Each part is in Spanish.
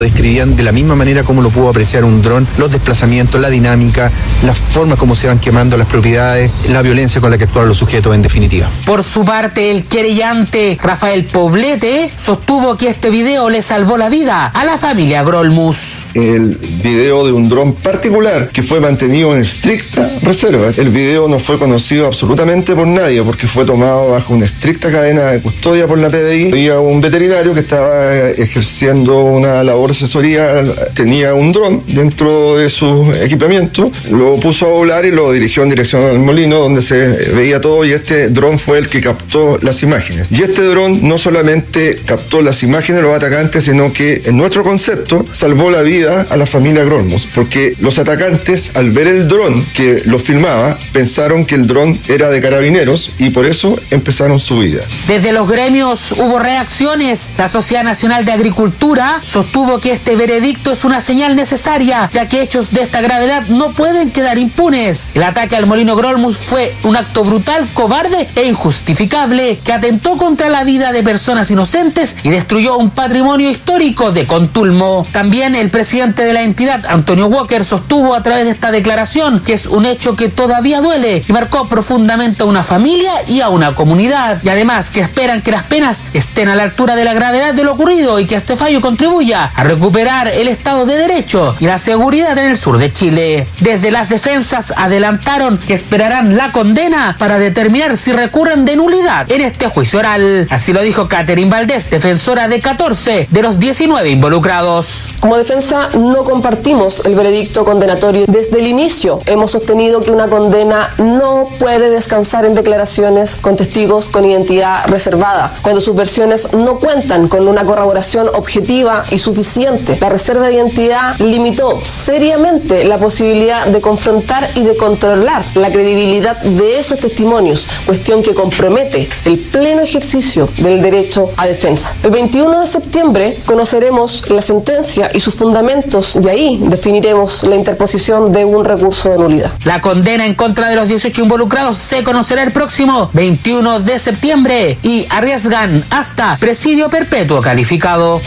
Describían de la misma manera como lo pudo apreciar un dron, los desplazamientos, la dinámica, la forma como se van quemando las propiedades, la violencia con la que actuaron los sujetos en definitiva. Por su parte, el querellante Rafael Poblete sostuvo que este video le salvó la vida a la familia Grolmus. El video de un dron particular que fue mantenido en estricta reserva. El video no fue conocido absolutamente por nadie porque fue tomado bajo una estricta cadena de custodia por la PDI. Había un veterinario que estaba ejerciendo una labor de asesoría, tenía un dron dentro de su equipamiento, lo puso a volar y lo dirigió en dirección al molino donde se veía todo, y este dron fue el que captó las imágenes. Y este dron no solamente captó las imágenes de los atacantes, sino que en nuestro concepto salvó la vida a la familia Grolmus, porque los atacantes, al ver el dron que lo filmaba, pensaron que el dron era de carabineros y por eso empezaron su vida. Desde los gremios hubo reacciones. La Sociedad Nacional de Agricultura sostuvo que este veredicto es una señal necesaria, ya que hechos de esta gravedad no pueden quedar impunes. El ataque al molino Grolmus fue un acto brutal, cobarde e injustificable que atentó contra la vida de personas inocentes y destruyó un patrimonio histórico de Contulmo. También el presidente de la entidad, Antonio Walker, sostuvo a través de esta declaración que es un hecho que todavía duele y marcó profundamente a una familia y a una comunidad, y además que esperan que las penas estén a la altura de la gravedad de lo ocurrido y que este fallo contribuya a recuperar el Estado de Derecho y la seguridad en el sur de Chile. Desde las defensas adelantaron que esperarán la condena para determinar si recurren de nulidad en este juicio oral. Así lo dijo Catherine Valdés, defensora de 14 de los 19 involucrados. Como defensa no compartimos el veredicto condenatorio. Desde el inicio hemos sostenido que una condena no puede descansar en declaraciones con testigos con identidad reservada, cuando sus versiones no cuentan con una corroboración objetiva y suficiente. La reserva de identidad limitó seriamente la posibilidad de confrontar y de controlar la credibilidad de esos testimonios, cuestión que compromete el pleno ejercicio del derecho a defensa. El 21 de septiembre conoceremos la sentencia y sus fundamentos, y ahí definiremos la interposición de un recurso de nulidad. La condena en contra de los 18 involucrados se conocerá el próximo 21 de septiembre y arriesgan hasta presidio perpetuo calificado.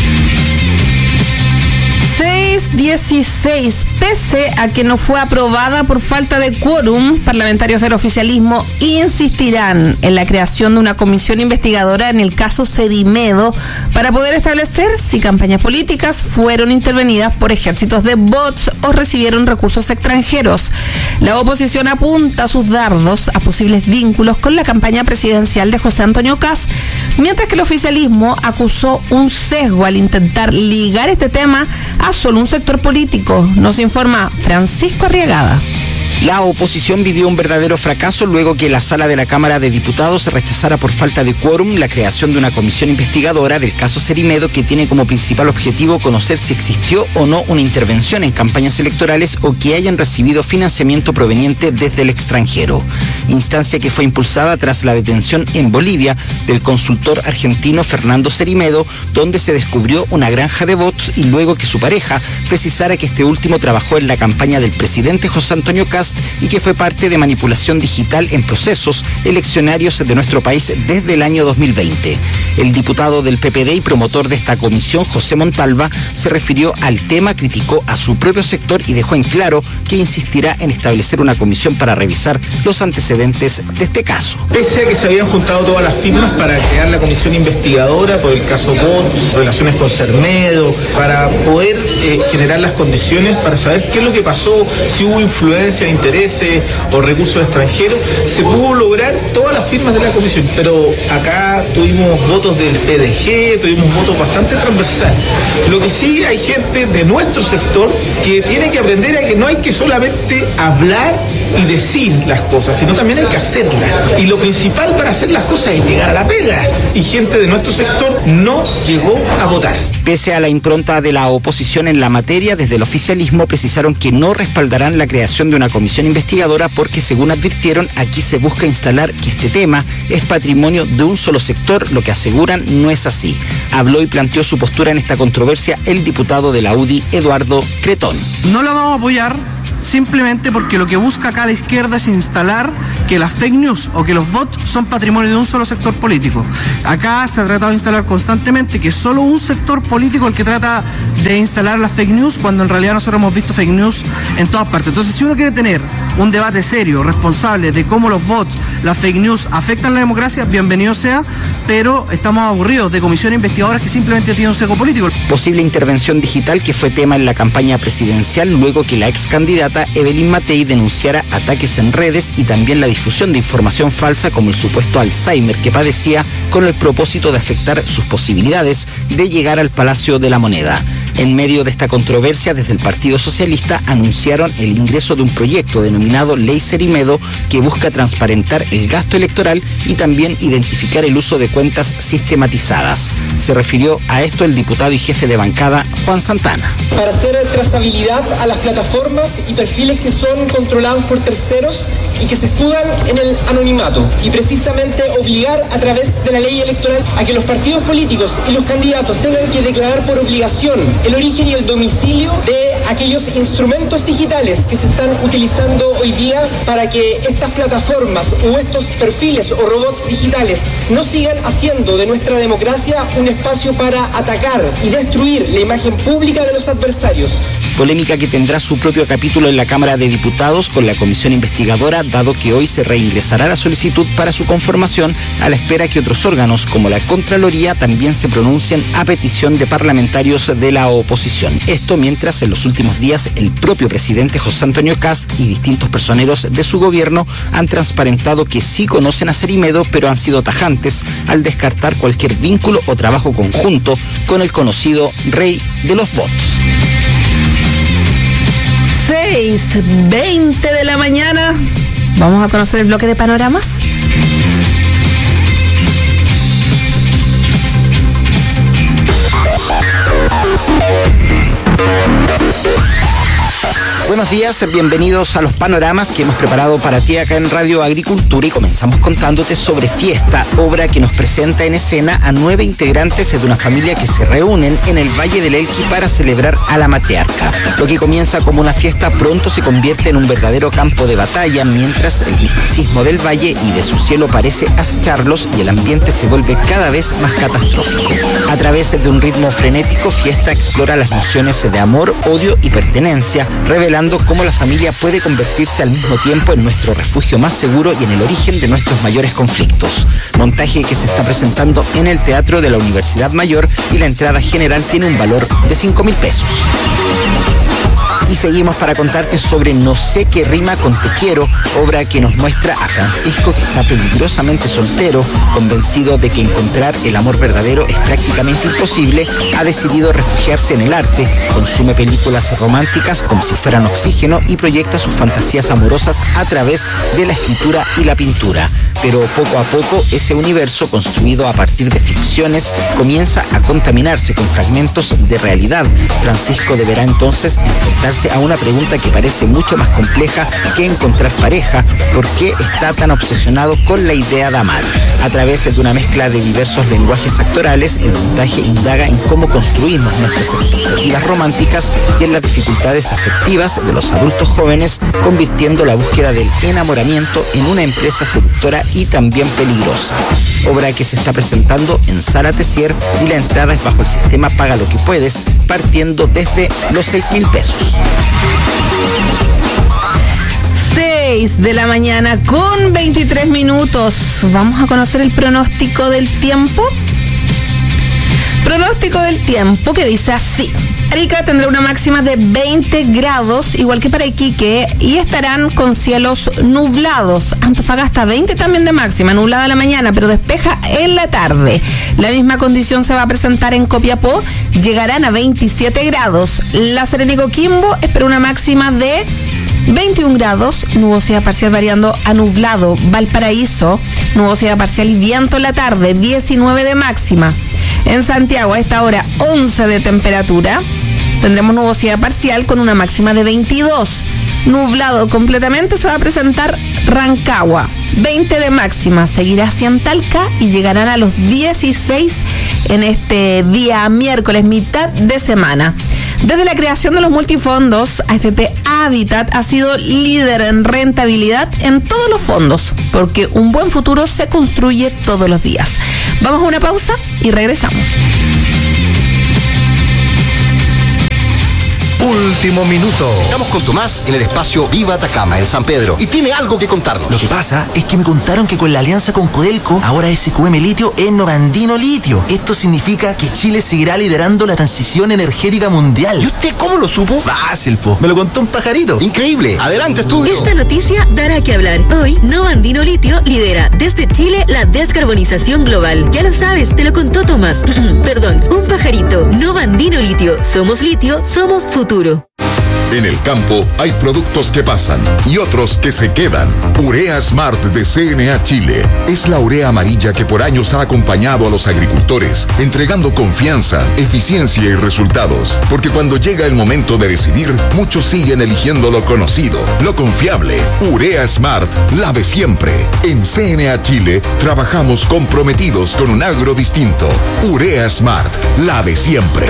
6-16, pese a que no fue aprobada por falta de quórum, parlamentarios del oficialismo insistirán en la creación de una comisión investigadora en el caso Cerimedo para poder establecer si campañas políticas fueron intervenidas por ejércitos de bots o recibieron recursos extranjeros. La oposición apunta sus dardos a posibles vínculos con la campaña presidencial de José Antonio Kast, mientras que el oficialismo acusó un sesgo al intentar ligar este tema a solo un sector político. Nos informa Francisco Arriagada. La oposición vivió un verdadero fracaso luego que la sala de la Cámara de Diputados rechazara por falta de quórum la creación de una comisión investigadora del caso Cerimedo, que tiene como principal objetivo conocer si existió o no una intervención en campañas electorales o que hayan recibido financiamiento proveniente desde el extranjero. Instancia que fue impulsada tras la detención en Bolivia del consultor argentino Fernando Cerimedo, donde se descubrió una granja de bots y luego que su pareja precisara que este último trabajó en la campaña del presidente José Antonio Kast y que fue parte de manipulación digital en procesos eleccionarios de nuestro país desde el año 2020. El diputado del PPD y promotor de esta comisión, José Montalva, se refirió al tema, criticó a su propio sector y dejó en claro que insistirá en establecer una comisión para revisar los antecedentes de este caso. Pese a que se habían juntado todas las firmas para crear la comisión investigadora por el caso bots, relaciones con Cerimedo, para poder generar las condiciones para saber qué es lo que pasó, si hubo influencia de intereses o recursos extranjeros, se pudo lograr todas las firmas de la comisión, pero acá tuvimos votos del PDG, tuvimos votos bastante transversales. Lo que sí, hay gente de nuestro sector que tiene que aprender a que no hay que solamente hablar y decir las cosas, sino también hay que hacerlas. Y lo principal para hacer las cosas es llegar a la pega. Y gente de nuestro sector no llegó a votar. Pese a la impronta de la oposición en la materia, desde el oficialismo precisaron que no respaldarán la creación de una comisión investigadora porque, según advirtieron, aquí se busca instalar que este tema es patrimonio de un solo sector, lo que aseguran no es así. Habló y planteó su postura en esta controversia el diputado de la UDI, Eduardo Cretón. No la vamos a apoyar simplemente porque lo que busca acá la izquierda es instalar que las fake news o que los bots son patrimonio de un solo sector político. Acá se ha tratado de instalar constantemente que es solo un sector político el que trata de instalar las fake news, cuando en realidad nosotros hemos visto fake news en todas partes. Entonces, si uno quiere tener un debate serio, responsable de cómo los bots, las fake news afectan la democracia, bienvenido sea, pero estamos aburridos de comisiones investigadoras que simplemente tienen un sesgo político. Posible intervención digital que fue tema en la campaña presidencial luego que la ex candidata Evelyn Matei denunciara ataques en redes y también la difusión de información falsa como el supuesto Alzheimer que padecía, con el propósito de afectar sus posibilidades de llegar al Palacio de la Moneda. En medio de esta controversia, desde el Partido Socialista anunciaron el ingreso de un proyecto denominado Ley Cerimedo que busca transparentar el gasto electoral y también identificar el uso de cuentas sistematizadas. Se refirió a esto el diputado y jefe de bancada, Juan Santana. Para hacer trazabilidad a las plataformas y perfiles que son controlados por terceros y que se escudan en el anonimato, y precisamente obligar a través de la ley electoral a que los partidos políticos y los candidatos tengan que declarar por obligación el origen y el domicilio de aquellos instrumentos digitales que se están utilizando hoy día para que estas plataformas o estos perfiles o robots digitales no sigan haciendo de nuestra democracia un espacio para atacar y destruir la imagen pública de los adversarios. Polémica que tendrá su propio capítulo en la Cámara de Diputados con la comisión investigadora, dado que hoy se reingresará la solicitud para su conformación a la espera que otros órganos como la Contraloría también se pronuncien a petición de parlamentarios de la oposición. Esto mientras en los últimos días el propio presidente José Antonio Kast y distintos personeros de su gobierno han transparentado que sí conocen a Cerimedo, pero han sido tajantes al descartar cualquier vínculo o trabajo conjunto con el conocido rey de los bots. 6:20 de la mañana. Vamos a conocer el bloque de panoramas. Buenos días, bienvenidos a los panoramas que hemos preparado para ti acá en Radio Agricultura, y comenzamos contándote sobre Fiesta, obra que nos presenta en escena a 9 integrantes de una familia que se reúnen en el Valle del Elqui para celebrar a la matriarca. Lo que comienza como una fiesta pronto se convierte en un verdadero campo de batalla, mientras el misticismo del valle y de su cielo parece acecharlos y el ambiente se vuelve cada vez más catastrófico. A través de un ritmo frenético, Fiesta explora las nociones de amor, odio y pertenencia, revelando cómo la familia puede convertirse al mismo tiempo en nuestro refugio más seguro y en el origen de nuestros mayores conflictos. Montaje que se está presentando en el Teatro de la Universidad Mayor y la entrada general tiene un valor de 5.000 pesos. Y seguimos para contarte sobre No sé qué rima con te quiero, obra que nos muestra a Francisco, que está peligrosamente soltero, convencido de que encontrar el amor verdadero es prácticamente imposible. Ha decidido refugiarse en el arte, consume películas románticas como si fueran oxígeno y proyecta sus fantasías amorosas a través de la escritura y la pintura. Pero poco a poco ese universo, construido a partir de ficciones, comienza a contaminarse con fragmentos de realidad. Francisco deberá entonces enfrentarse a una pregunta que parece mucho más compleja que encontrar pareja: ¿por qué está tan obsesionado con la idea de amar? A través de una mezcla de diversos lenguajes actorales, el montaje indaga en cómo construimos nuestras expectativas románticas y en las dificultades afectivas de los adultos jóvenes, convirtiendo la búsqueda del enamoramiento en una empresa seductora y también peligrosa. Obra que se está presentando en Sala Tessier y la entrada es bajo el sistema Paga lo que puedes, partiendo desde los 6.000 pesos. 6 de la mañana con 23 minutos. Vamos a conocer el pronóstico del tiempo. Pronóstico del tiempo que dice así: Arica tendrá una máxima de 20 grados, igual que para Iquique, y estarán con cielos nublados. Antofagasta 20 también de máxima, nublada a la mañana, pero despeja en la tarde. La misma condición se va a presentar en Copiapó, llegarán a 27 grados. La Serena y Coquimbo espera una máxima de 21 grados, nubosidad parcial variando a nublado. Valparaíso, nubosidad parcial y viento en la tarde, 19 de máxima. En Santiago a esta hora 11 de temperatura, tendremos nubosidad parcial con una máxima de 22. Nublado completamente se va a presentar Rancagua, 20 de máxima, seguirá hacia Talca y llegarán a los 16 en este día miércoles, mitad de semana. Desde la creación de los multifondos, AFP Habitat ha sido líder en rentabilidad en todos los fondos, porque un buen futuro se construye todos los días. Vamos a una pausa y regresamos. Último minuto. Estamos con Tomás en el espacio Viva Atacama, en San Pedro, y tiene algo que contarnos. Lo que pasa es que me contaron que con la alianza con Codelco, ahora SQM Litio es Novandino Litio. Esto significa que Chile seguirá liderando la transición energética mundial. ¿Y usted cómo lo supo? Fácil, po. Me lo contó un pajarito. Increíble. Adelante, estudio. Esta noticia dará que hablar. Hoy, Novandino Litio lidera desde Chile la descarbonización global. Ya lo sabes, te lo contó Tomás. Perdón, un pajarito. Novandino Litio. Somos litio, somos futuro. En el campo hay productos que pasan y otros que se quedan. Urea Smart de CNA Chile es la urea amarilla que por años ha acompañado a los agricultores, entregando confianza, eficiencia y resultados. Porque cuando llega el momento de decidir, muchos siguen eligiendo lo conocido, lo confiable. Urea Smart, la de siempre. En CNA Chile trabajamos comprometidos con un agro distinto. Urea Smart, la de siempre.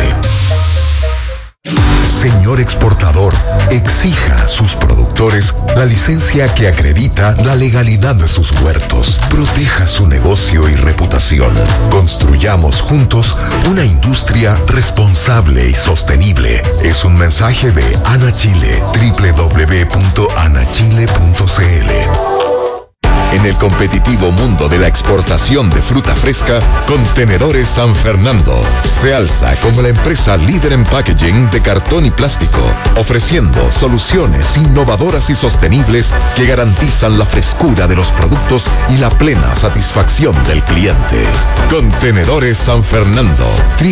Señor exportador, exija a sus productores la licencia que acredita la legalidad de sus huertos. Proteja su negocio y reputación. Construyamos juntos una industria responsable y sostenible. Es un mensaje de ANA Chile, www.anachile.cl. En el competitivo mundo de la exportación de fruta fresca, Contenedores San Fernando se alza como la empresa líder en packaging de cartón y plástico, ofreciendo soluciones innovadoras y sostenibles que garantizan la frescura de los productos y la plena satisfacción del cliente. Contenedores San Fernando,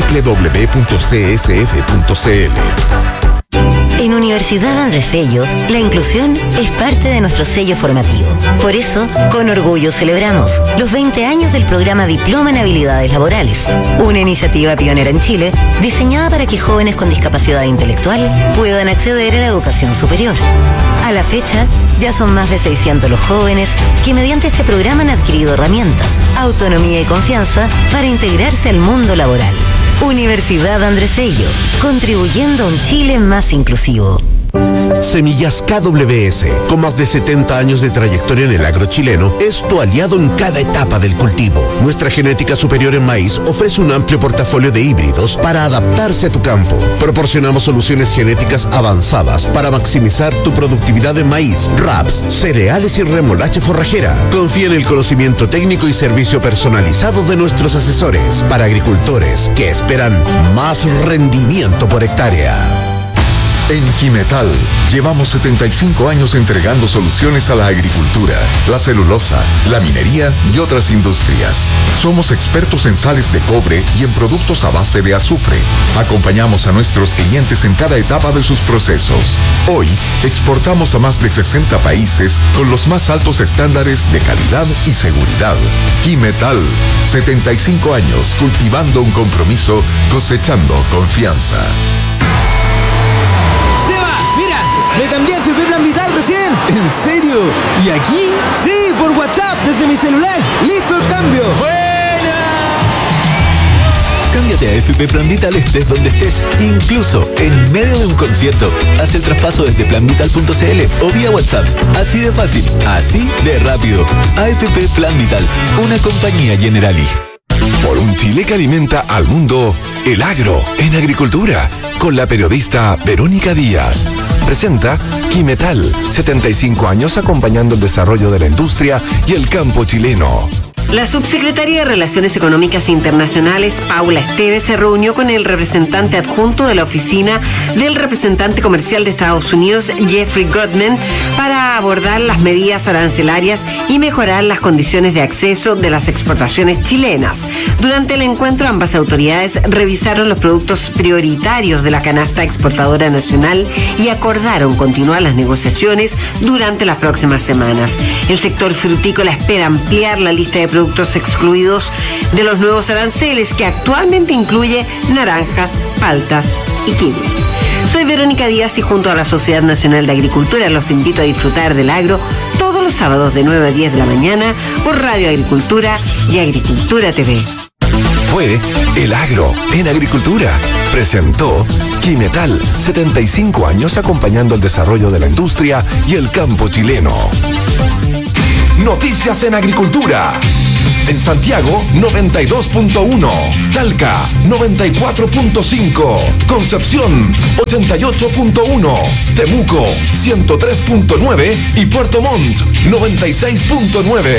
www.csf.cl. En Universidad Andrés Bello, la inclusión es parte de nuestro sello formativo. Por eso, con orgullo celebramos los 20 años del programa Diploma en Habilidades Laborales, una iniciativa pionera en Chile diseñada para que jóvenes con discapacidad intelectual puedan acceder a la educación superior. A la fecha, ya son más de 600 los jóvenes que mediante este programa han adquirido herramientas, autonomía y confianza para integrarse al mundo laboral. Universidad Andrés Bello, contribuyendo a un Chile más inclusivo. Semillas KWS, con más de 70 años de trayectoria en el agro chileno, es tu aliado en cada etapa del cultivo. Nuestra genética superior en maíz ofrece un amplio portafolio de híbridos para adaptarse a tu campo. Proporcionamos soluciones genéticas avanzadas para maximizar tu productividad en maíz, raps, cereales y remolacha forrajera. Confía en el conocimiento técnico y servicio personalizado de nuestros asesores para agricultores que esperan más rendimiento por hectárea. En Quimetal llevamos 75 años entregando soluciones a la agricultura, la celulosa, la minería y otras industrias. Somos expertos en sales de cobre y en productos a base de azufre. Acompañamos a nuestros clientes en cada etapa de sus procesos. Hoy exportamos a más de 60 países con los más altos estándares de calidad y seguridad. Quimetal, 75 años cultivando un compromiso, cosechando confianza. Me cambié a FP Plan Vital recién. ¿En serio? ¿Y aquí? Sí, por WhatsApp, desde mi celular. ¡Listo el cambio! ¡Buena! Cámbiate a FP Plan Vital estés donde estés, incluso en medio de un concierto. Haz el traspaso desde planvital.cl o vía WhatsApp. Así de fácil, así de rápido. AFP Plan Vital, una compañía Generali. Por un Chile que alimenta al mundo, el agro en agricultura, con la periodista Verónica Díaz. Presenta Quimetal, 75 años acompañando el desarrollo de la industria y el campo chileno. La subsecretaria de Relaciones Económicas Internacionales, Paula Esteves, se reunió con el representante adjunto de la oficina del representante comercial de Estados Unidos, Jeffrey Goodman, para abordar las medidas arancelarias y mejorar las condiciones de acceso de las exportaciones chilenas. Durante el encuentro, ambas autoridades revisaron los productos prioritarios de la canasta exportadora nacional y acordaron continuar las negociaciones durante las próximas semanas. El sector frutícola espera ampliar la lista de productos excluidos de los nuevos aranceles, que actualmente incluye naranjas, paltas y kiwis. Soy Verónica Díaz y junto a la Sociedad Nacional de Agricultura los invito a disfrutar del agro todos los sábados de 9 a 10 de la mañana por Radio Agricultura y Agricultura TV. Fue El Agro en Agricultura. Presentó Quimetal, 75 años acompañando el desarrollo de la industria y el campo chileno. Noticias en Agricultura. En Santiago, 92.1. Talca, 94.5. Concepción, 88.1. Temuco, 103.9. Y Puerto Montt, 96.9.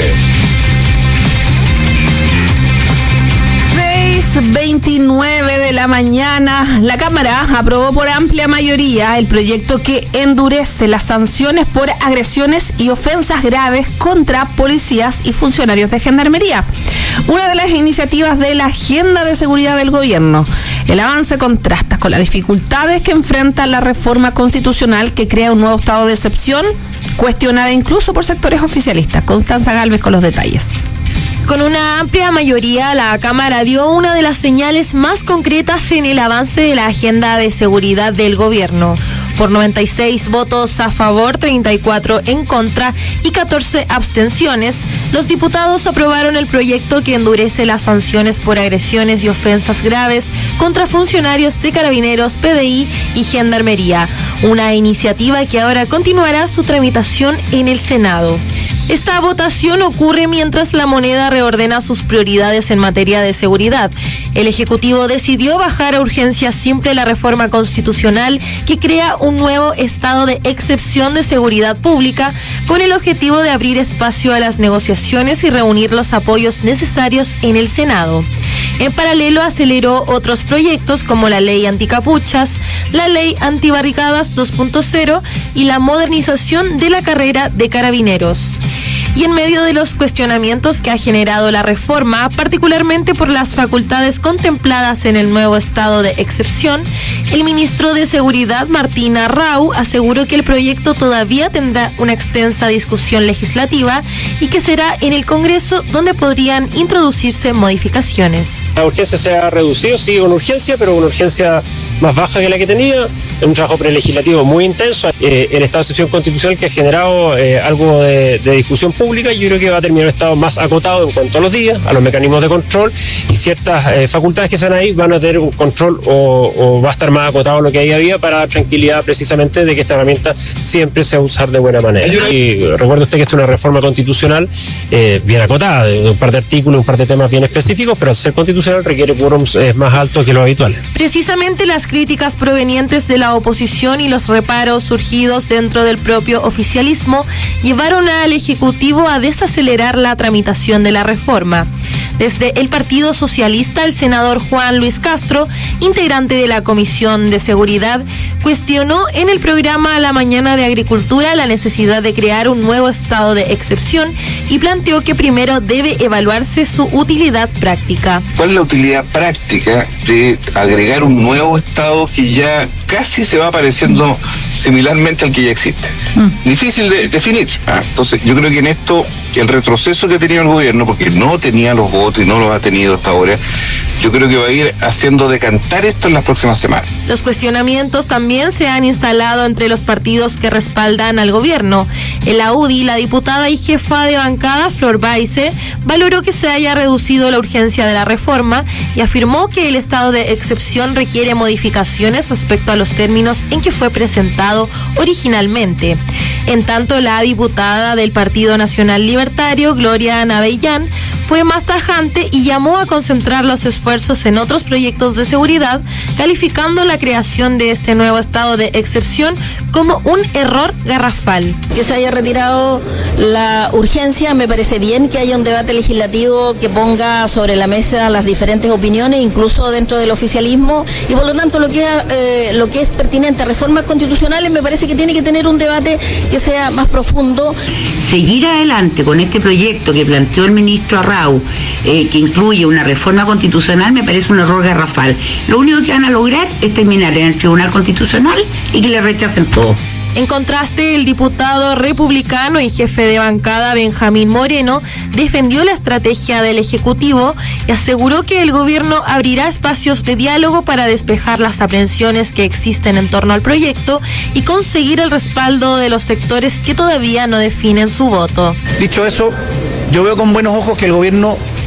6:29 de la mañana, la Cámara aprobó por amplia mayoría el proyecto que endurece las sanciones por agresiones y ofensas graves contra policías y funcionarios de Gendarmería. Una de las iniciativas de la agenda de seguridad del gobierno. El avance contrasta con las dificultades que enfrenta la reforma constitucional que crea un nuevo estado de excepción, cuestionada incluso por sectores oficialistas. Constanza Gálvez con los detalles. Con una amplia mayoría, la Cámara dio una de las señales más concretas en el avance de la agenda de seguridad del gobierno. Por 96 votos a favor, 34 en contra y 14 abstenciones, los diputados aprobaron el proyecto que endurece las sanciones por agresiones y ofensas graves contra funcionarios de Carabineros, PDI y Gendarmería, una iniciativa que ahora continuará su tramitación en el Senado. Esta votación ocurre mientras la moneda reordena sus prioridades en materia de seguridad. El Ejecutivo decidió bajar a urgencia simple la reforma constitucional que crea un nuevo estado de excepción de seguridad pública con el objetivo de abrir espacio a las negociaciones y reunir los apoyos necesarios en el Senado. En paralelo aceleró otros proyectos como la ley anticapuchas, la ley antibarricadas 2.0 y la modernización de la carrera de carabineros. Y en medio de los cuestionamientos que ha generado la reforma, particularmente por las facultades contempladas en el nuevo estado de excepción, el ministro de Seguridad, Martín Arrau, aseguró que el proyecto todavía tendrá una extensa discusión legislativa y que será en el Congreso donde podrían introducirse modificaciones. La urgencia se ha reducido, sí, una urgencia, pero una urgencia más baja que la que tenía. Es un trabajo prelegislativo muy intenso. El estado de excepción constitucional que ha generado algo de discusión pública, yo creo que va a terminar un estado más acotado en cuanto a los días, a los mecanismos de control, y ciertas facultades que están ahí van a tener un control o va a estar más acotado lo que ahí había para dar tranquilidad precisamente de que esta herramienta siempre se va a usar de buena manera. Y recuerde usted que esta es una reforma constitucional bien acotada, de un par de artículos, un par de temas bien específicos, pero al ser constitucional requiere quórums más altos que los habituales. Precisamente las críticas provenientes de la oposición y los reparos surgidos dentro del propio oficialismo llevaron al Ejecutivo a desacelerar la tramitación de la reforma. Desde el Partido Socialista, el senador Juan Luis Castro, integrante de la Comisión de Seguridad, cuestionó en el programa La Mañana de Agricultura la necesidad de crear un nuevo estado de excepción y planteó que primero debe evaluarse su utilidad práctica. ¿Cuál es la utilidad práctica de agregar un nuevo estado que ya casi se va pareciendo similarmente al que ya existe? Difícil de definir. Entonces, yo creo que en esto, el retroceso que ha tenido el gobierno, porque no tenía los votos y no los ha tenido hasta ahora, yo creo que va a ir haciendo decantar esto en las próximas semanas. Los cuestionamientos también se han instalado entre los partidos que respaldan al gobierno. En la UDI, la diputada y jefa de bancada, Flor Baise, valoró que se haya reducido la urgencia de la reforma y afirmó que el estado de excepción requiere modificaciones respecto a los términos en que fue presentado originalmente. En tanto, la diputada del Partido Nacional Libertario, Gloria Navellán, fue más tajante y llamó a concentrar los esfuerzos en otros proyectos de seguridad, calificando la creación de este nuevo estado de excepción como un error garrafal. Que se haya retirado la urgencia, me parece bien que haya un debate legislativo que ponga sobre la mesa las diferentes opiniones, incluso dentro del oficialismo, y por lo tanto lo que es pertinente a reformas constitucionales me parece que tiene que tener un debate que sea más profundo. Seguir adelante con este proyecto que planteó el ministro Arrau, que incluye una reforma constitucional, me parece un error garrafal. Lo único que van a lograr es terminar en el Tribunal Constitucional y que le rechacen todo. En contraste, el diputado republicano y jefe de bancada Benjamín Moreno defendió la estrategia del Ejecutivo y aseguró que el gobierno abrirá espacios de diálogo para despejar las aprensiones que existen en torno al proyecto y conseguir el respaldo de los sectores que todavía no definen su voto. Dicho eso, yo veo con buenos ojos que el gobierno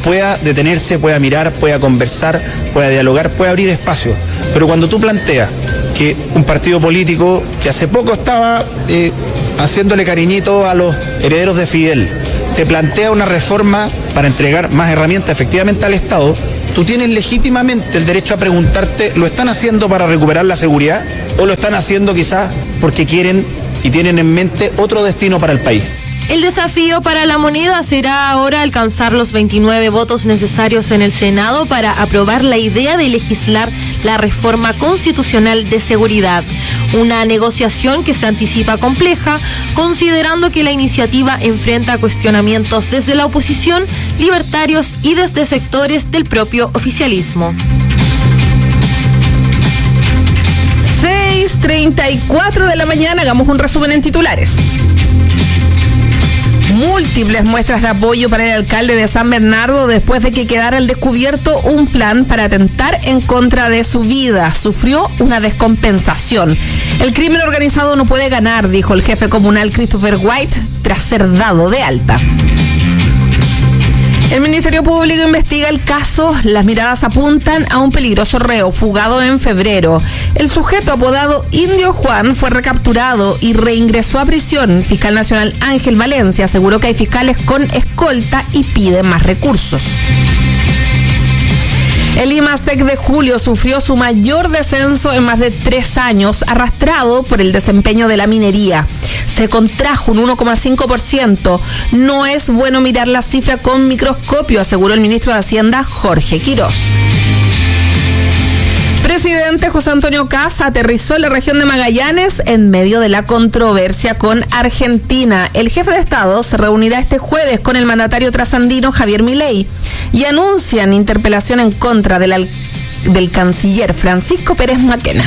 pueda detenerse, pueda mirar, pueda conversar, pueda dialogar, pueda abrir espacio. Pero cuando tú planteas que un partido político que hace poco estaba haciéndole cariñito a los herederos de Fidel, te plantea una reforma para entregar más herramientas efectivamente al Estado, tú tienes legítimamente el derecho a preguntarte, ¿lo están haciendo para recuperar la seguridad o lo están haciendo quizás porque quieren y tienen en mente otro destino para el país? El desafío para la moneda será ahora alcanzar los 29 votos necesarios en el Senado para aprobar la idea de legislar la reforma constitucional de seguridad. Una negociación que se anticipa compleja, considerando que la iniciativa enfrenta cuestionamientos desde la oposición, libertarios y desde sectores del propio oficialismo. 6:34 de la mañana, hagamos un resumen en titulares. Múltiples muestras de apoyo para el alcalde de San Bernardo después de que quedara al descubierto un plan para atentar en contra de su vida. Sufrió una descompensación. El crimen organizado no puede ganar, dijo el jefe comunal Christopher White tras ser dado de alta. El Ministerio Público investiga el caso. Las miradas apuntan a un peligroso reo fugado en febrero. El sujeto apodado Indio Juan fue recapturado y reingresó a prisión. El fiscal nacional Ángel Valencia aseguró que hay fiscales con escolta y pide más recursos. El IMASEC de julio sufrió su mayor descenso en más de 3 años, arrastrado por el desempeño de la minería. Se contrajo un 1,5%. No es bueno mirar la cifra con microscopio, aseguró el ministro de Hacienda, Jorge Quirós. Presidente José Antonio Kast aterrizó en la región de Magallanes en medio de la controversia con Argentina. El jefe de Estado se reunirá este jueves con el mandatario trasandino Javier Milei y anuncian interpelación en contra del canciller Francisco Pérez Maquena.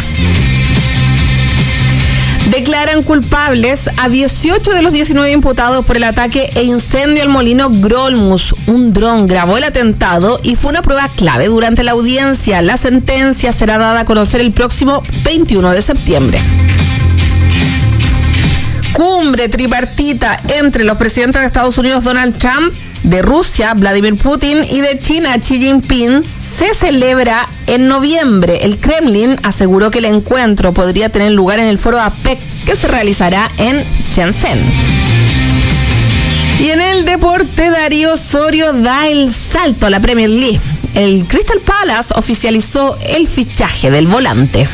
Declaran culpables a 18 de los 19 imputados por el ataque e incendio al molino Grolmus. Un dron grabó el atentado y fue una prueba clave durante la audiencia. La sentencia será dada a conocer el próximo 21 de septiembre. Cumbre tripartita entre los presidentes de Estados Unidos Donald Trump, de Rusia Vladimir Putin y de China Xi Jinping se celebra en noviembre. El Kremlin aseguró que el encuentro podría tener lugar en el foro APEC que se realizará en Shenzhen. Y en el deporte, Darío Osorio da el salto a la Premier League. El Crystal Palace oficializó el fichaje del volante.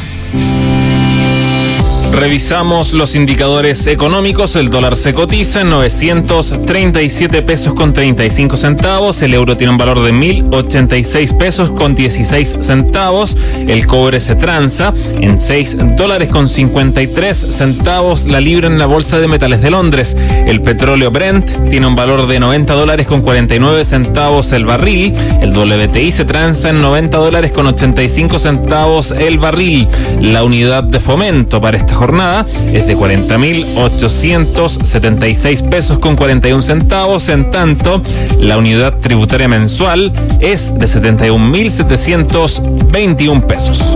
Revisamos los indicadores económicos. El dólar se cotiza en 937 pesos con 35 centavos. El euro tiene un valor de 1.086 pesos con 16 centavos. El cobre se transa en $6 con 53 centavos la libra en la bolsa de metales de Londres. El petróleo Brent tiene un valor de $90 con 49 centavos el barril. El WTI se transa en $90 con 85 centavos el barril. La unidad de fomento para esta jornada es de 40.876 pesos con 41 centavos. En tanto, la unidad tributaria mensual es de 71.721 pesos.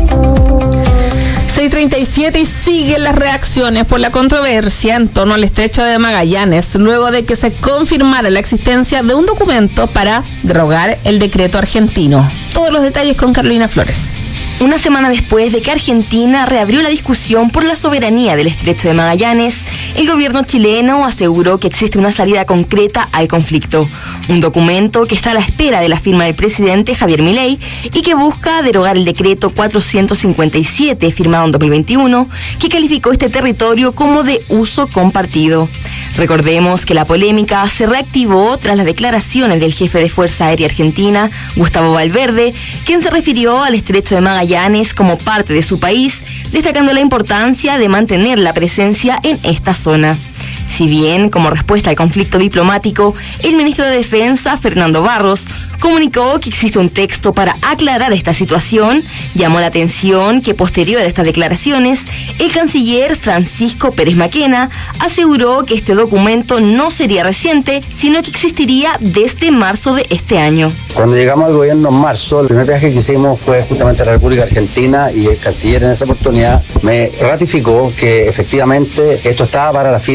6:37 y siguen las reacciones por la controversia en torno al estrecho de Magallanes, luego de que se confirmara la existencia de un documento para derogar el decreto argentino. Todos los detalles con Carolina Flores. Una semana después de que Argentina reabrió la discusión por la soberanía del estrecho de Magallanes, el gobierno chileno aseguró que existe una salida concreta al conflicto. Un documento que está a la espera de la firma del presidente Javier Milei y que busca derogar el decreto 457 firmado en 2021, que calificó este territorio como de uso compartido. Recordemos que la polémica se reactivó tras las declaraciones del jefe de Fuerza Aérea Argentina, Gustavo Valverde, quien se refirió al estrecho de Magallanes como parte de su país, destacando la importancia de mantener la presencia en esta zona. Si bien, como respuesta al conflicto diplomático, el ministro de Defensa, Fernando Barros, comunicó que existe un texto para aclarar esta situación, llamó la atención que posterior a estas declaraciones, el canciller Francisco Pérez Maquena aseguró que este documento no sería reciente, sino que existiría desde marzo de este año. Cuando llegamos al gobierno en marzo, el primer viaje que hicimos fue justamente a la República Argentina y el canciller en esa oportunidad me ratificó que efectivamente esto estaba para la firma del presidente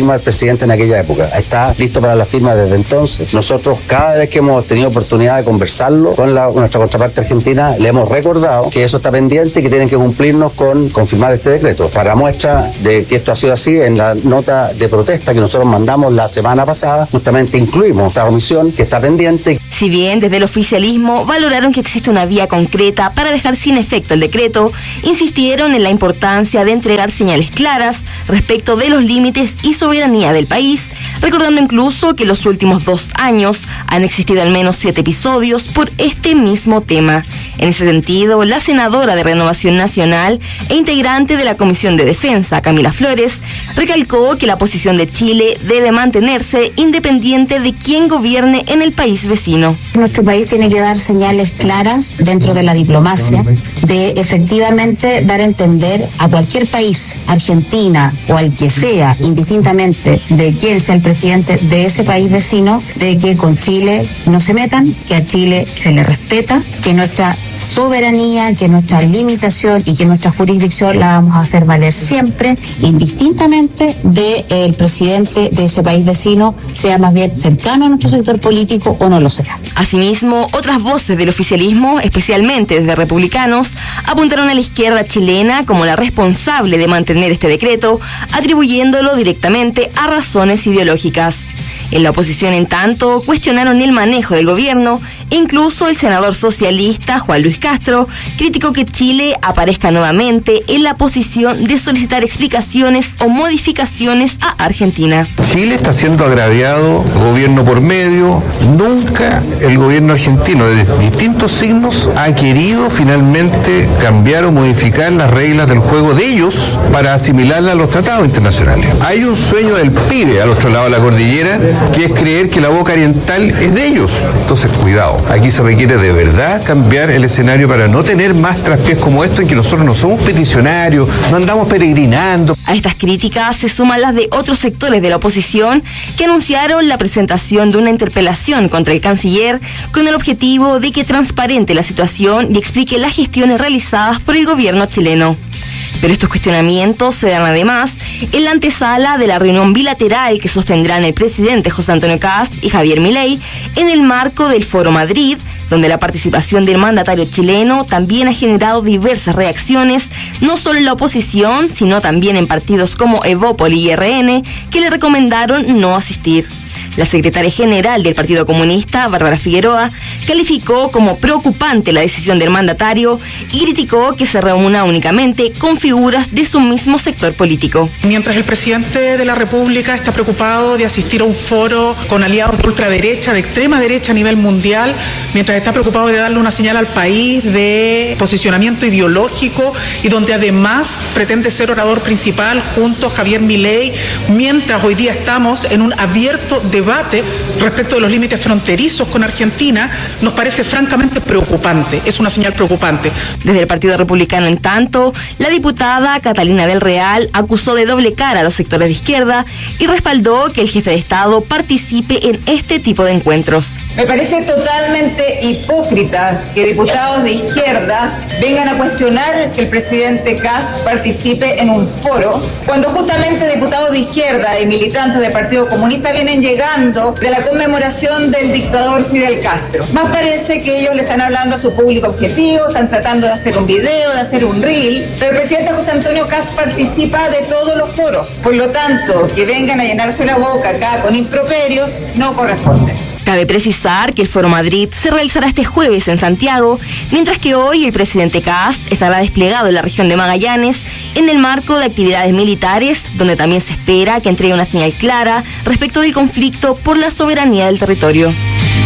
presidente en aquella época. Está listo para la firma desde entonces. Nosotros, cada vez que hemos tenido oportunidad de conversarlo con nuestra contraparte argentina, le hemos recordado que eso está pendiente y que tienen que cumplirnos con firmar este decreto. Para muestra de que esto ha sido así, en la nota de protesta que nosotros mandamos la semana pasada, justamente incluimos esta omisión que está pendiente. Si bien desde el oficialismo valoraron que existe una vía concreta para dejar sin efecto el decreto, insistieron en la importancia de entregar señales claras respecto de los límites y soberanía del país, recordando incluso que en los últimos 2 años han existido al menos 7 episodios por este mismo tema. En ese sentido, la senadora de Renovación Nacional e integrante de la Comisión de Defensa, Camila Flores, recalcó que la posición de Chile debe mantenerse independiente de quién gobierne en el país vecino. Nuestro país tiene que dar señales claras dentro de la diplomacia, de efectivamente dar a entender a cualquier país, Argentina o al que sea, indistintamente de quién sea el presidente de ese país vecino, de que con Chile no se metan, que a Chile se le respeta, que nuestra soberanía, que nuestra limitación y que nuestra jurisdicción la vamos a hacer valer siempre, indistintamente del presidente de ese país vecino, sea más bien cercano a nuestro sector político o no lo sea. Asimismo, otras voces del oficialismo, especialmente desde republicanos, apuntaron a la izquierda chilena como la responsable de mantener este decreto, atribuyéndolo directamente a razones ideológicas. En la oposición, en tanto, cuestionaron el manejo del gobierno e incluso el senador socialista Juan Luis Castro criticó que Chile aparezca nuevamente en la posición de solicitar explicaciones o modificaciones a Argentina. Chile está siendo agraviado, gobierno por medio. Nunca el gobierno argentino de distintos signos ha querido finalmente cambiar o modificar las reglas del juego de ellos para asimilarlas a los tratados internacionales. Hay un sueño del pibe al otro lado de la cordillera, que es creer que la boca oriental es de ellos. Entonces, cuidado, aquí se requiere de verdad cambiar el escenario para no tener más traspiés como esto, en que nosotros no somos peticionarios, no andamos peregrinando. A estas críticas se suman las de otros sectores de la oposición que anunciaron la presentación de una interpelación contra el canciller con el objetivo de que transparente la situación y explique las gestiones realizadas por el gobierno chileno. Pero estos cuestionamientos se dan además en la antesala de la reunión bilateral que sostendrán el presidente José Antonio Kast y Javier Milei en el marco del Foro Madrid, donde la participación del mandatario chileno también ha generado diversas reacciones, no solo en la oposición, sino también en partidos como Evópoli y RN, que le recomendaron no asistir. La secretaria general del Partido Comunista, Bárbara Figueroa, calificó como preocupante la decisión del mandatario y criticó que se reúna únicamente con figuras de su mismo sector político. Mientras el presidente de la República está preocupado de asistir a un foro con aliados de ultraderecha, de extrema derecha a nivel mundial, mientras está preocupado de darle una señal al país de posicionamiento ideológico y donde además pretende ser orador principal junto a Javier Milei, mientras hoy día estamos en un abierto debate respecto de los límites fronterizos con Argentina, nos parece francamente preocupante, es una señal preocupante. Desde el Partido Republicano, en tanto, la diputada Catalina del Real acusó de doble cara a los sectores de izquierda y respaldó que el jefe de Estado participe en este tipo de encuentros. Me parece totalmente hipócrita que diputados de izquierda vengan a cuestionar que el presidente Kast participe en un foro, cuando justamente diputados de izquierda y militantes del Partido Comunista vienen llegando de la conmemoración del dictador Fidel Castro. Más parece que ellos le están hablando a su público objetivo, están tratando de hacer un video, de hacer un reel, pero el presidente José Antonio Kast participa de todos los foros. Por lo tanto, que vengan a llenarse la boca acá con improperios no corresponde. Cabe precisar que el Foro Madrid se realizará este jueves en Santiago, mientras que hoy el presidente Kast estará desplegado en la región de Magallanes en el marco de actividades militares, donde también se espera que entregue una señal clara respecto del conflicto por la soberanía del territorio.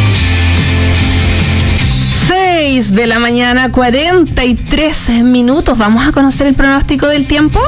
6 de la mañana, 43 minutos. ¿Vamos a conocer el pronóstico del tiempo?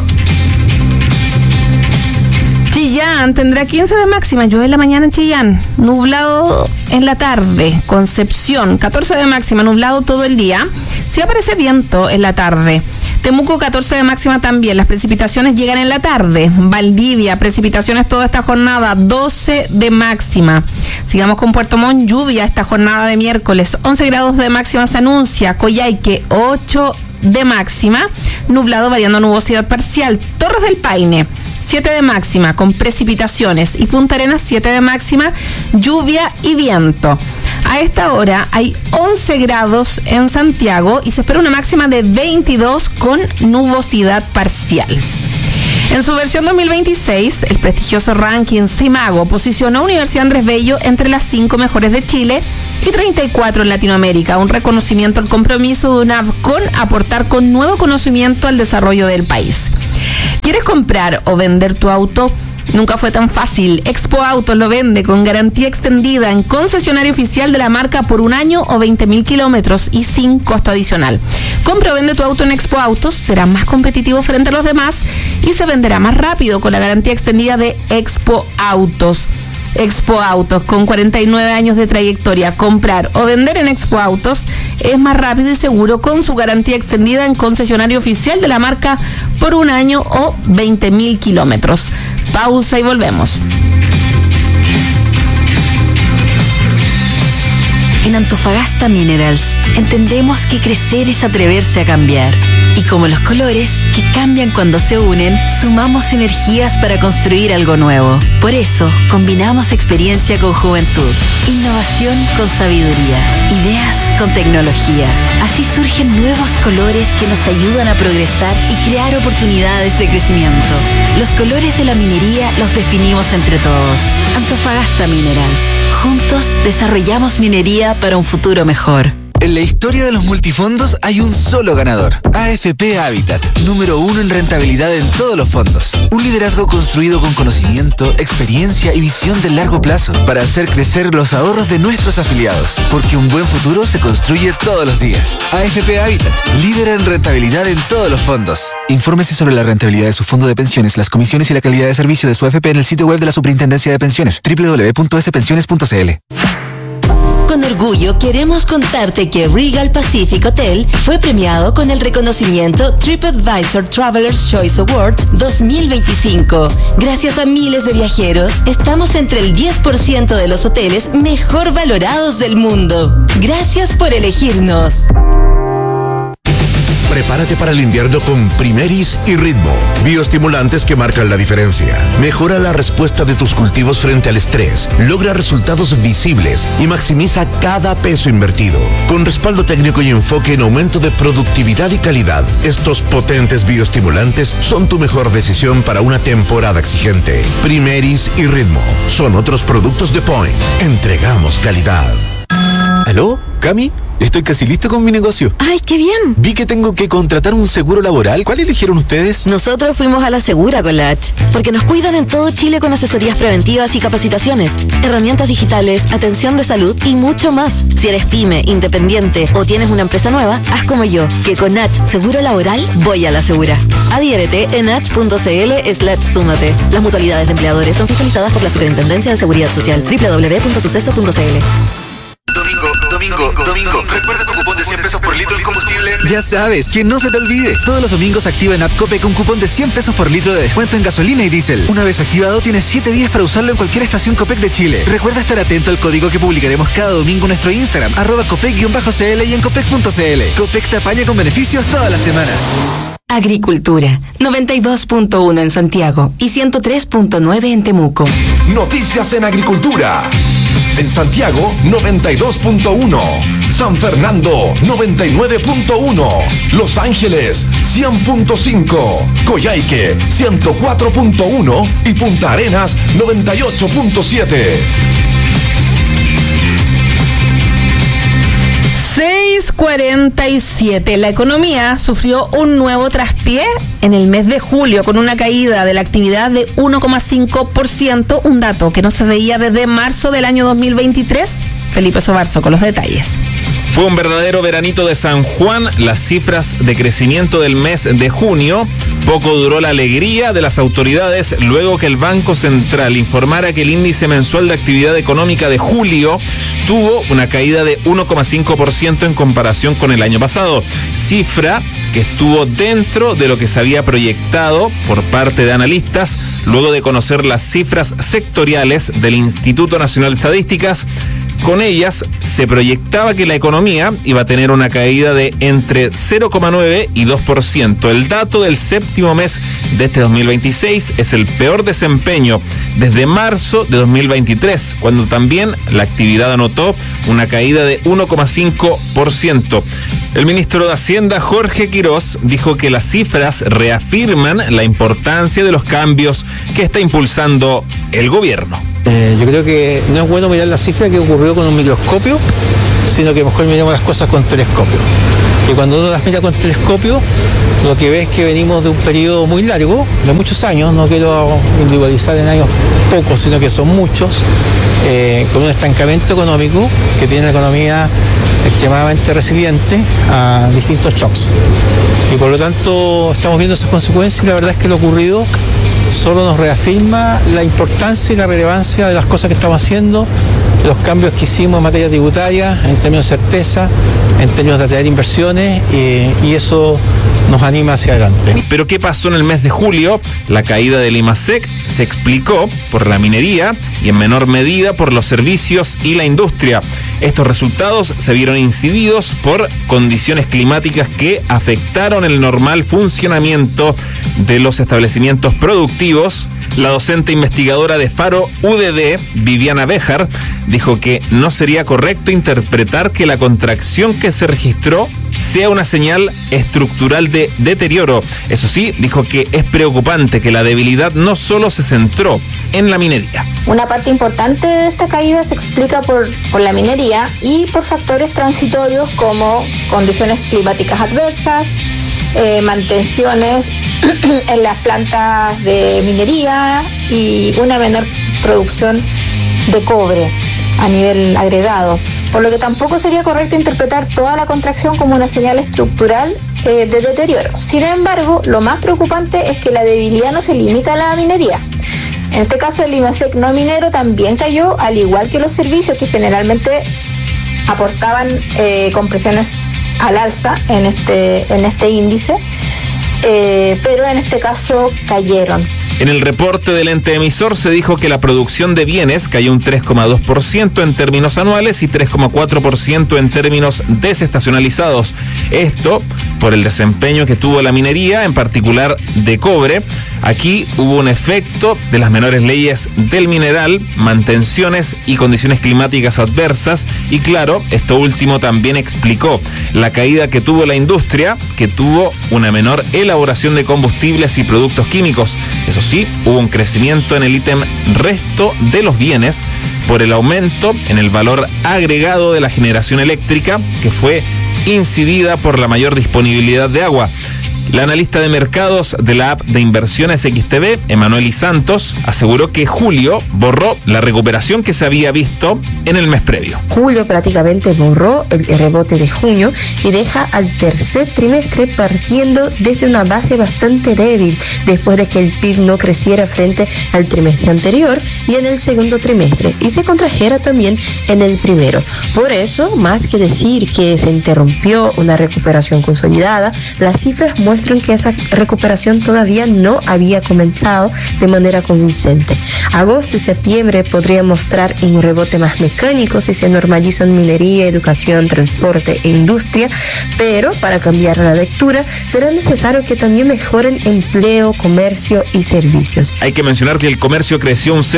Chillán tendrá 15 de máxima, llueve en la mañana en Chillán, nublado en la tarde. Concepción, 14 de máxima, nublado todo el día. Sí aparece viento en la tarde. Temuco, 14 de máxima también, las precipitaciones llegan en la tarde. Valdivia, precipitaciones toda esta jornada, 12 de máxima. Sigamos con Puerto Montt, lluvia esta jornada de miércoles, 11 grados de máxima se anuncia. Coyhaique, 8 de máxima, nublado variando nubosidad parcial. Torres del Paine, 7 de máxima con precipitaciones y Punta Arenas 7 de máxima, lluvia y viento. A esta hora hay 11 grados en Santiago y se espera una máxima de 22 con nubosidad parcial. En su versión 2026, el prestigioso ranking Simago posicionó a Universidad Andrés Bello entre las 5 mejores de Chile y 34 en Latinoamérica, un reconocimiento al compromiso de UNAV con aportar con nuevo conocimiento al desarrollo del país. ¿Quieres comprar o vender tu auto? Nunca fue tan fácil. Expo Autos lo vende con garantía extendida en concesionario oficial de la marca por 1 año o 20.000 kilómetros y sin costo adicional. Compra o vende tu auto en Expo Autos, será más competitivo frente a los demás y se venderá más rápido con la garantía extendida de Expo Autos. Expo Autos, con 49 años de trayectoria. Comprar o vender en Expo Autos es más rápido y seguro con su garantía extendida en concesionario oficial de la marca por 1 año o 20.000 kilómetros. Pausa y volvemos. En Antofagasta Minerals entendemos que crecer es atreverse a cambiar. Y como los colores, que cambian cuando se unen, sumamos energías para construir algo nuevo. Por eso, combinamos experiencia con juventud, innovación con sabiduría, ideas con tecnología. Así surgen nuevos colores que nos ayudan a progresar y crear oportunidades de crecimiento. Los colores de la minería los definimos entre todos. Antofagasta Minerals. Juntos desarrollamos minería para un futuro mejor. En la historia de los multifondos hay un solo ganador, AFP Habitat, número 1 en rentabilidad en todos los fondos. Un liderazgo construido con conocimiento, experiencia y visión de largo plazo para hacer crecer los ahorros de nuestros afiliados, porque un buen futuro se construye todos los días. AFP Habitat, líder en rentabilidad en todos los fondos. Infórmese sobre la rentabilidad de su fondo de pensiones, las comisiones y la calidad de servicio de su AFP en el sitio web de la Superintendencia de Pensiones, www.spensiones.cl. Con orgullo queremos contarte que Regal Pacific Hotel fue premiado con el reconocimiento TripAdvisor Traveler's Choice Awards 2025. Gracias a miles de viajeros, estamos entre el 10% de los hoteles mejor valorados del mundo. Gracias por elegirnos. Prepárate para el invierno con Primeris y Ritmo, bioestimulantes que marcan la diferencia. Mejora la respuesta de tus cultivos frente al estrés, logra resultados visibles y maximiza cada peso invertido. Con respaldo técnico y enfoque en aumento de productividad y calidad, estos potentes bioestimulantes son tu mejor decisión para una temporada exigente. Primeris y Ritmo son otros productos de Point. Entregamos calidad. ¿Aló? ¿Cami? Estoy casi listo con mi negocio. ¡Ay, qué bien! Vi que tengo que contratar un seguro laboral. ¿Cuál eligieron ustedes? Nosotros fuimos a la Segura con la H, porque nos cuidan en todo Chile con asesorías preventivas y capacitaciones, herramientas digitales, atención de salud y mucho más. Si eres pyme, independiente o tienes una empresa nueva, haz como yo, que con H Seguro Laboral voy a la Segura. Adhiérete en h.cl/súmate. Las mutualidades de empleadores son fiscalizadas por la Superintendencia de Seguridad Social. www.suceso.cl. Domingo, ¿recuerda tu cupón de 100 pesos por litro en combustible? Ya sabes, que no se te olvide. Todos los domingos activa en AppCopec un cupón de 100 pesos por litro de descuento en gasolina y diésel. Una vez activado, tienes 7 días para usarlo en cualquier estación Copec de Chile. Recuerda estar atento al código que publicaremos cada domingo en nuestro Instagram, @Copec_CL y en Copec.cl. Copec te apaña con beneficios todas las semanas. Agricultura, 92.1 en Santiago y 103.9 en Temuco. Noticias en agricultura. En Santiago, 92.1. San Fernando, 99.1. Los Ángeles, 100.5. Coyhaique, 104.1. Y Punta Arenas, 98.7. 6:47. La economía sufrió un nuevo traspié en el mes de julio con una caída de la actividad de 1,5%, un dato que no se veía desde marzo del año 2023. Felipe Sobarzo con los detalles. Fue un verdadero veranito de San Juan. Las cifras de crecimiento del mes de junio. Poco duró la alegría de las autoridades luego que el Banco Central informara que el índice mensual de actividad económica de julio tuvo una caída de 1,5% en comparación con el año pasado. Cifra que estuvo dentro de lo que se había proyectado por parte de analistas luego de conocer las cifras sectoriales del Instituto Nacional de Estadísticas, Con ellas se proyectaba que la economía iba a tener una caída de entre 0,9 y 2%. El dato del séptimo mes de este 2026 es el peor desempeño desde marzo de 2023, cuando también la actividad anotó una caída de 1,5%. El ministro de Hacienda, Jorge Quirós, dijo que las cifras reafirman la importancia de los cambios que está impulsando el gobierno. Yo creo que no es bueno mirar la cifra que ocurrió con un microscopio, sino que mejor miramos las cosas con telescopio. Y cuando uno las mira con telescopio, lo que ve es que venimos de un periodo muy largo, de muchos años, no quiero individualizar en años pocos, sino que son muchos, con un estancamiento económico que tiene la economía extremadamente resiliente a distintos shocks. Y por lo tanto estamos viendo esas consecuencias y la verdad es que lo ocurrido solo nos reafirma la importancia y la relevancia de las cosas que estamos haciendo, de los cambios que hicimos en materia tributaria, en términos de certeza, en términos de atraer inversiones, y eso nos anima hacia adelante. Pero ¿qué pasó en el mes de julio? La caída del IMASEC se explicó por la minería y en menor medida por los servicios y la industria. Estos resultados se vieron incididos por condiciones climáticas que afectaron el normal funcionamiento de los establecimientos productivos. La docente investigadora de Faro UDD, Viviana Béjar, dijo que no sería correcto interpretar que la contracción que se registró sea una señal estructural de deterioro. Eso sí, dijo que es preocupante que la debilidad no solo se centró en la minería. Una parte importante de esta caída se explica por la minería y por factores transitorios como condiciones climáticas adversas, mantenciones en las plantas de minería y una menor producción de cobre a nivel agregado, por lo que tampoco sería correcto interpretar toda la contracción como una señal estructural de deterioro. Sin embargo, lo más preocupante es que la debilidad no se limita a la minería. En este caso, el IMASEC no minero también cayó, al igual que los servicios que generalmente aportaban compresiones al alza en este índice, pero en este caso cayeron. En el reporte del ente emisor se dijo que la producción de bienes cayó un 3,2% en términos anuales y 3,4% en términos desestacionalizados. Esto por el desempeño que tuvo la minería, en particular de cobre. Aquí hubo un efecto de las menores leyes del mineral, mantenciones y condiciones climáticas adversas. Y claro, esto último también explicó la caída que tuvo la industria, que tuvo una menor elaboración de combustibles y productos químicos. Eso sí, hubo un crecimiento en el ítem resto de los bienes por el aumento en el valor agregado de la generación eléctrica, que fue incidida por la mayor disponibilidad de agua. La analista de mercados de la app de inversiones XTB, Emanuel Santos, aseguró que julio borró la recuperación que se había visto en el mes previo. Julio prácticamente borró el rebote de junio y deja al tercer trimestre partiendo desde una base bastante débil, después de que el PIB no creciera frente al trimestre anterior y en el segundo trimestre, y se contrajera también en el primero. Por eso, más que decir que se interrumpió una recuperación consolidada, las cifras muestran que esa recuperación todavía no había comenzado de manera convincente. Agosto y septiembre podría mostrar un rebote más mecánico si se normalizan minería, educación, transporte e industria, pero para cambiar la lectura será necesario que también mejoren empleo, comercio y servicios. Hay que mencionar que el comercio creció un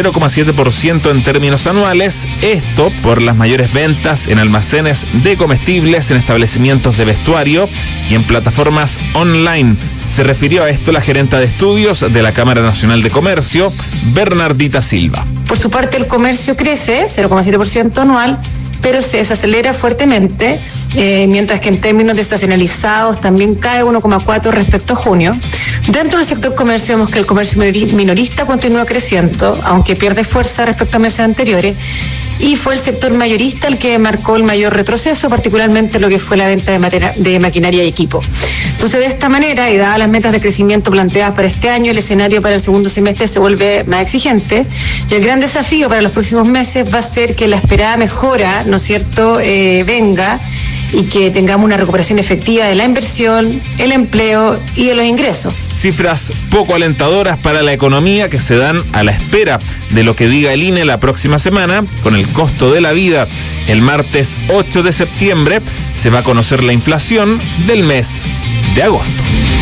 0,7% en términos anuales, esto por las mayores ventas en almacenes de comestibles, en establecimientos de vestuario y en plataformas online. Se refirió a esto la gerenta de estudios de la Cámara Nacional de Comercio, Bernardita Silva. Por su parte, el comercio crece 0,7% anual, pero se desacelera fuertemente, mientras que en términos desestacionalizados también cae 1,4% respecto a junio. Dentro del sector comercio vemos que el comercio minorista continúa creciendo, aunque pierde fuerza respecto a meses anteriores, y fue el sector mayorista el que marcó el mayor retroceso, particularmente lo que fue la venta de maquinaria y equipo. Entonces, de esta manera, y dadas las metas de crecimiento planteadas para este año, el escenario para el segundo semestre se vuelve más exigente, y el gran desafío para los próximos meses va a ser que la esperada mejora, ¿no es cierto?, venga, y que tengamos una recuperación efectiva de la inversión, el empleo y de los ingresos. cifras poco alentadoras para la economía que se dan a la espera de lo que diga el INE la próxima semana con el costo de la vida. El martes 8 de septiembre se va a conocer la inflación del mes de agosto.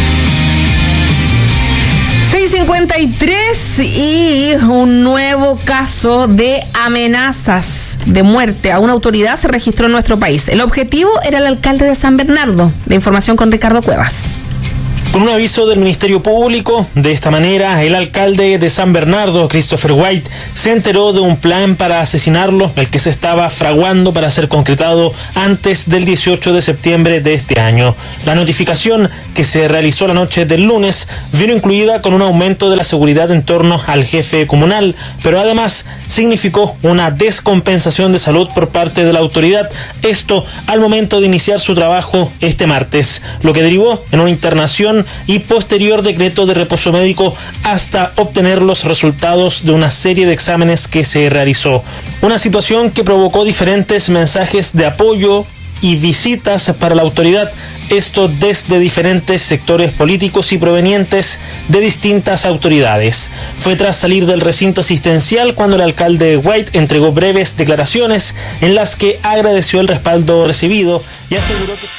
6:53 y un nuevo caso de amenazas de muerte a una autoridad se registró en nuestro país. El objetivo era el alcalde de San Bernardo. La información con Ricardo Cuevas. Con un aviso del Ministerio Público, de esta manera, el alcalde de San Bernardo, Christopher White, se enteró de un plan para asesinarlo, el que se estaba fraguando para ser concretado antes del 18 de septiembre de este año. La notificación que se realizó la noche del lunes vino incluida con un aumento de la seguridad en torno al jefe comunal, pero además significó una descompensación de salud por parte de la autoridad, esto al momento de iniciar su trabajo este martes, lo que derivó en una internación y posterior decreto de reposo médico hasta obtener los resultados de una serie de exámenes que se realizó. Una situación que provocó diferentes mensajes de apoyo y visitas para la autoridad, esto desde diferentes sectores políticos y provenientes de distintas autoridades. Fue tras salir del recinto asistencial cuando el alcalde White entregó breves declaraciones en las que agradeció el respaldo recibido y aseguró que...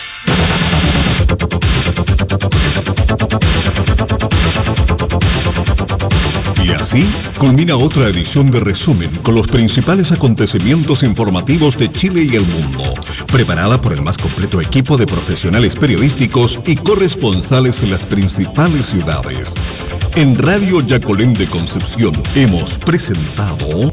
Y así culmina otra edición de Resumen con los principales acontecimientos informativos de Chile y el mundo, preparada por el más completo equipo de profesionales periodísticos y corresponsales en las principales ciudades. En Radio Yacolén de Concepción hemos presentado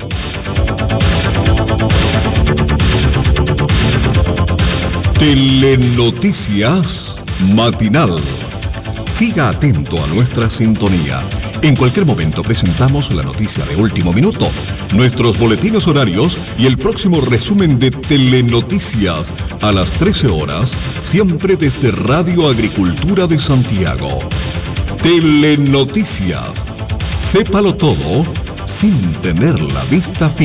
Telenoticias Matinal. Siga atento a nuestra sintonía. En cualquier momento presentamos la noticia de último minuto, nuestros boletines horarios y el próximo resumen de Telenoticias a las 13 horas, siempre desde Radio Agricultura de Santiago. Telenoticias. Sépalo todo sin tener la vista fija.